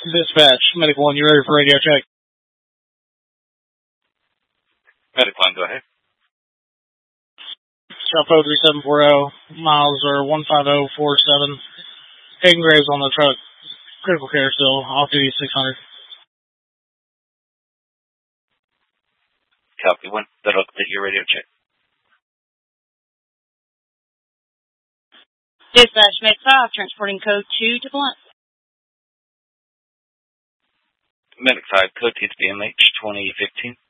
Dispatch, Medic 1, you ready for radio check? Medic 1, go ahead. Strappo 3740, miles are 15047. Hayden Graves on the truck. Critical care still, off duty 600. Copy 1, that'll complete your radio check. Dispatch, Med 5, transporting code 2 to Blunt. Medic 5, code 2 to BMH 2015.